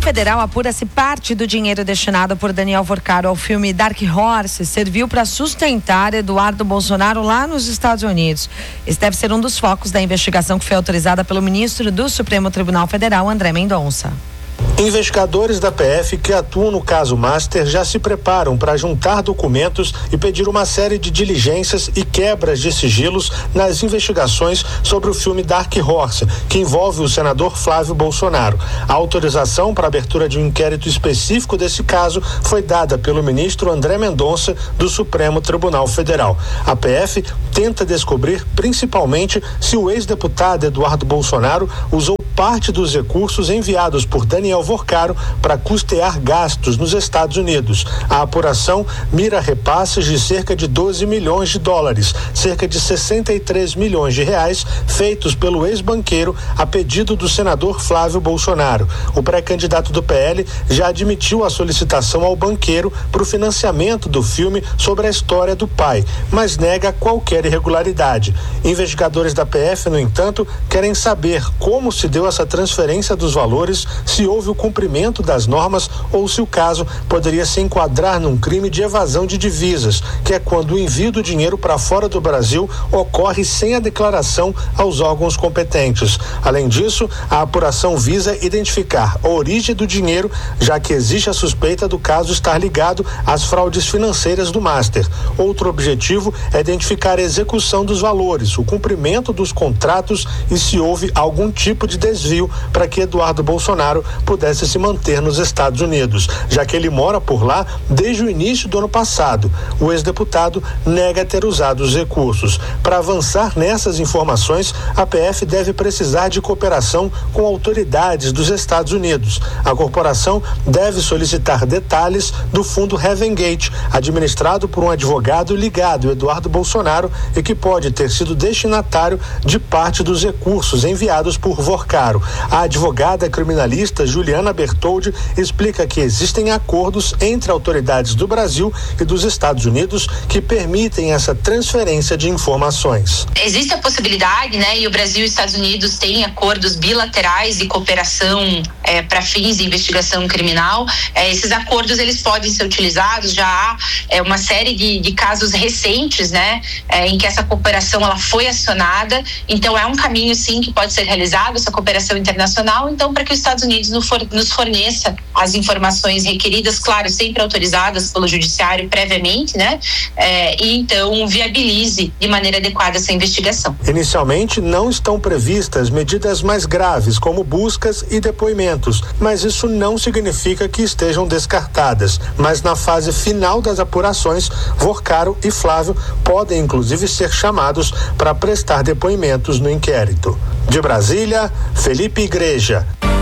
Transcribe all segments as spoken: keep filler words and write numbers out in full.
Federal apura se parte do dinheiro destinado por Daniel Vorcaro ao filme Dark Horse serviu para sustentar Eduardo Bolsonaro lá nos Estados Unidos. Esse deve ser um dos focos da investigação que foi autorizada pelo ministro do Supremo Tribunal Federal, André Mendonça. Investigadores da P F que atuam no caso Master já se preparam para juntar documentos e pedir uma série de diligências e quebras de sigilos nas investigações sobre o filme Dark Horse, que envolve o senador Flávio Bolsonaro. A autorização para a abertura de um inquérito específico desse caso foi dada pelo ministro André Mendonça do Supremo Tribunal Federal. A P F tenta descobrir principalmente se o ex-deputado Eduardo Bolsonaro usou parte dos recursos enviados por Daniel Vorcaro para custear gastos nos Estados Unidos. A apuração mira repasses de cerca de doze milhões de dólares, cerca de sessenta e três milhões de reais, feitos pelo ex-banqueiro a pedido do senador Flávio Bolsonaro. O pré-candidato do P L já admitiu a solicitação ao banqueiro para o financiamento do filme sobre a história do pai, mas nega qualquer irregularidade. Investigadores da P F, no entanto, querem saber como se deu essa transferência dos valores, se houve o cumprimento das normas ou se o caso poderia se enquadrar num crime de evasão de divisas, que é quando o envio do dinheiro para fora do Brasil ocorre sem a declaração aos órgãos competentes. Além disso, a apuração visa identificar a origem do dinheiro, já que existe a suspeita do caso estar ligado às fraudes financeiras do Master. Outro objetivo é identificar a execução dos valores, o cumprimento dos contratos e se houve algum tipo de desvio para que Eduardo Bolsonaro pudesse se manter nos Estados Unidos, já que ele mora por lá desde o início do ano passado. O ex-deputado nega ter usado os recursos. Para avançar nessas informações, a P F deve precisar de cooperação com autoridades dos Estados Unidos. A corporação deve solicitar detalhes do fundo Heaven Gate, administrado por um advogado ligado a Eduardo Bolsonaro e que pode ter sido destinatário de parte dos recursos enviados por Vorcaro. A advogada criminalista Juliana Bertoldi explica que existem acordos entre autoridades do Brasil e dos Estados Unidos que permitem essa transferência de informações. Existe a possibilidade, né, e o Brasil e os Estados Unidos têm acordos bilaterais de cooperação é, para fins de investigação criminal. É, esses acordos eles podem ser utilizados. Já há é, uma série de, de casos recentes, né, é, em que essa cooperação ela foi acionada. Então é um caminho sim que pode ser realizado essa cooperação internacional, então para que os Estados Unidos nos forneça as informações requeridas, claro, sempre autorizadas pelo judiciário previamente, né? É, e então viabilize de maneira adequada essa investigação. Inicialmente não estão previstas medidas mais graves, como buscas e depoimentos, mas isso não significa que estejam descartadas. Mas na fase final das apurações, Vorcaro e Flávio podem inclusive ser chamados para prestar depoimentos no inquérito. De Brasília, Felipe Igreja.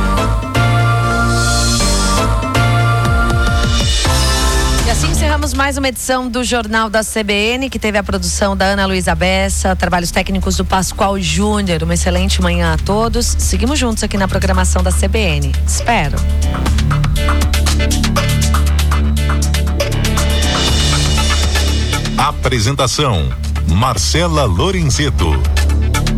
E assim encerramos mais uma edição do Jornal da C B N, que teve a produção da Ana Luísa Bessa, trabalhos técnicos do Pascoal Júnior. Uma excelente manhã a todos. Seguimos juntos aqui na programação da C B N. Espero. Apresentação: Marcela Lorenzeto.